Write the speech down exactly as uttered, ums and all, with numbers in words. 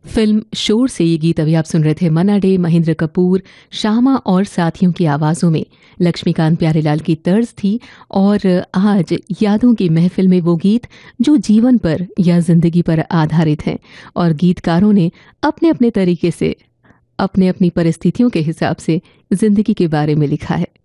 Film शोर से ये गीत अभी आप सुन रहे थे। मन्ना डे, महेंद्र कपूर, श्यामा और साथियों की आवाज़ों में लक्ष्मीकांत प्यारेलाल की तर्ज थी। और आज यादों की महफिल में वो गीत जो जीवन पर या जिंदगी पर आधारित हैं और गीतकारों ने अपने अपने तरीके से अपने अपनी परिस्थितियों के हिसाब से जिंदगी के बारे में लिखा है।